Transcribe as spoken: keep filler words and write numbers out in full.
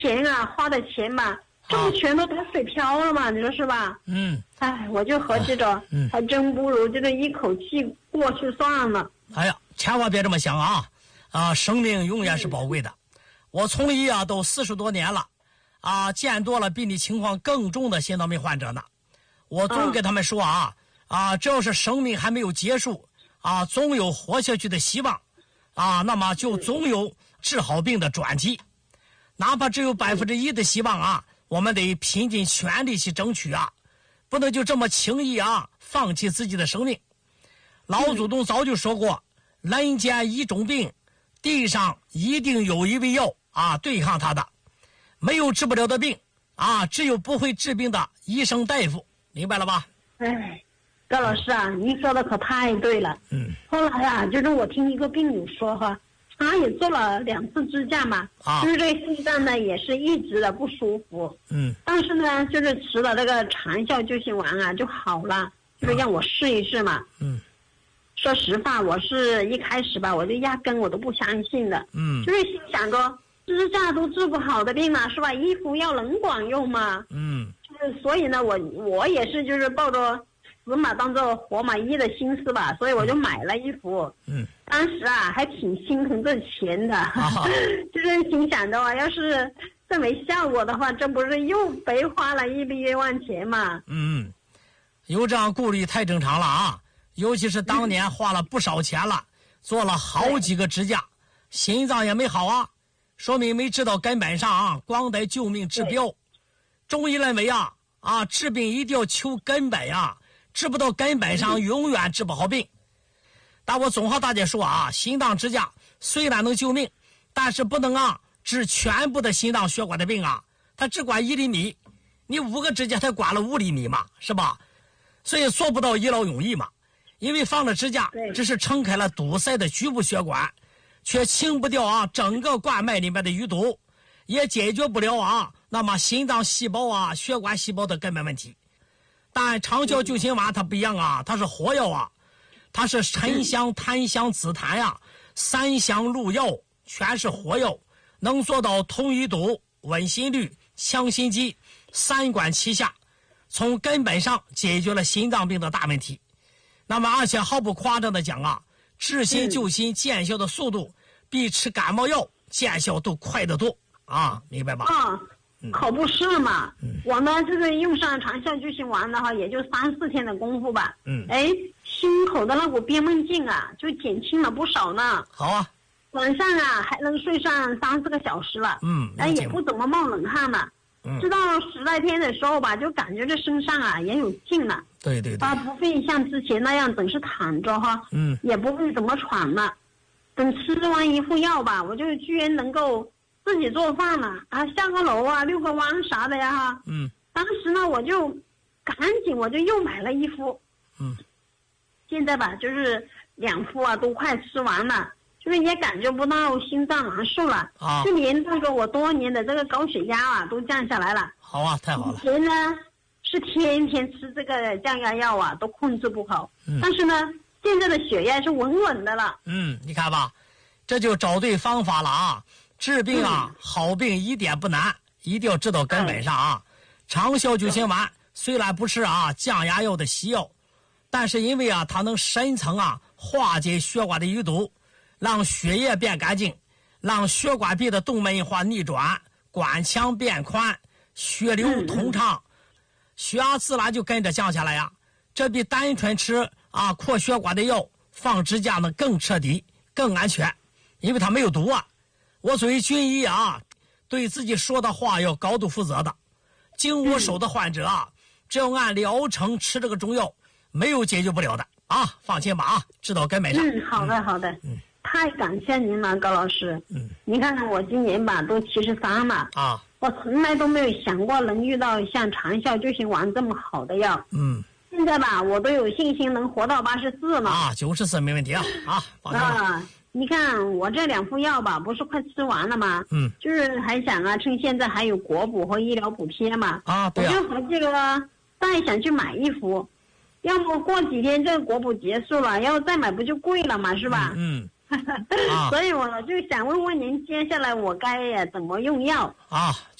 钱啊，花的钱嘛，这不全都打水漂了嘛？你说是吧？ 嗯。 哎，我就合计着， 嗯， 还真不如这个一口气过去算了。 哎呀，千万别这么想啊！啊，生命永远是宝贵的。嗯、我从医啊都四十多年了，啊，见多了比你情况更重的心脏病患者呢。我总给他们说啊、嗯、啊，只要是生命还没有结束啊，总有活下去的希望啊，那么就总有治好病的转机。哪怕只有百分之一的希望啊，我们得拼尽全力去争取啊，不能就这么轻易啊放弃自己的生命。老祖宗早就说过，人间一种病，地上一定有一味药啊对抗它的。没有治不了的病啊，只有不会治病的医生大夫，明白了吧？ 哎，高老师啊，您说的可太对了。 嗯。 后来啊，就是我听一个病友说哈，他也做了两次支架嘛，啊，就是这个心脏呢也是一直的不舒服。 嗯。 但是呢，就是吃了这个长效救心丸啊就好了，就是让我试一试嘛。 嗯。 说实话，我是一开始吧，我就压根我都不相信的。 嗯。 就是心想着支架都治不好的病嘛，是吧？一服药能管用吗？ 嗯。 就是所以呢，我我也是就是抱着死马当做活马医的心思吧，所以我就买了一副。 嗯。 当时啊，还挺心疼这钱的， 啊、 就是心想着啊，要是这没效果的话，这不是又白花了一笔冤枉钱嘛？ 嗯，有这样顾虑太正常了啊，尤其是当年花了不少钱了，做了好几个支架，心脏也没好啊，说明没治到根本上啊，光得救命治标。中医认为啊啊，治病一定要求根本啊，治不到根本上，永远治不好病。但我总和大家说啊，心脏支架虽然能救命，但是不能啊治全部的心脏血管的病啊，它只管一厘米，你五个支架它管了五厘米嘛，是吧？所以做不到一劳永逸嘛。因为放了支架只是撑开了堵塞的局部血管，却清不掉啊整个冠脉里面的淤堵，也解决不了啊那么心脏细胞啊血管细胞的根本问题。但长效救心丸它不一样啊，它是活药啊，它是沉香、檀香、紫檀呀、啊，三香入药，全是活药，能做到通淤堵、稳心率、强心肌，三管齐下，从根本上解决了心脏病的大问题。那么而且毫不夸张的讲啊，治心救心见效的速度比吃感冒药见效都快得多啊，明白吧？ 啊，可不是嘛。 嗯、 我呢这个用上长效救心丸的话，也就三四天的功夫吧。 嗯。 哎，心口的那股憋闷劲啊，就减轻了不少呢。 好啊。 晚上啊还能睡上三四个小时了。 嗯。 哎，也不怎么冒冷汗了。 嗯。 直到十来天的时候吧，就感觉这身上啊也有劲了。 对对对。 啊，不会像之前那样总是躺着哈。 嗯。 也不会怎么喘了。等吃完一副药吧，我就居然能够自己做饭了啊，下个楼啊，遛个弯啥的呀哈。 嗯。 当时呢，我就赶紧我就又买了一副。 嗯。 现在吧，就是两副啊，都快吃完了，就是也感觉不到心脏难受了。 啊。 就连这个我多年的这个高血压啊，都降下来了。 好啊，太好了。 以前呢，是天天吃这个降压药啊，都控制不好。 嗯。 但是呢，现在的血压是稳稳的了。 嗯，你看吧，这就找对方法了啊！治病啊，嗯、好病一点不难，一定要治到根本上啊！长效救心丸虽然不是啊降压药的西药，但是因为啊它能深层啊化解血管的淤堵，让血液变干净，让血管壁的动脉硬化逆转，管腔变宽，血流通畅，血压自然就跟着降下来呀、啊。这比单纯吃啊扩血管的药放支架呢更彻底、更安全，因为它没有毒啊。我作为军医啊，对自己说的话要高度负责的。经我手的患者啊，只要按疗程吃这个中药，没有解决不了的啊，放心吧啊，治到根本上。 嗯，好的好的。嗯，太感谢您了，高老师。 嗯， 您看看我今年吧都七十三了啊， 我从来都没有想过能遇到像长效救心丸这么好的药。 嗯。 现在吧，我都有信心能活到八十四了啊，九十四没问题啊啊！ 啊，你看我这两副药吧，不是快吃完了吗？ 嗯， 就是还想啊，趁现在还有国补和医疗补贴嘛。 啊，对啊。 我就和这个再想去买一副，要么过几天这个国补结束了，要再买不就贵了嘛，是吧？ 嗯。 啊， 所以我就想问问您，接下来我该怎么用药啊？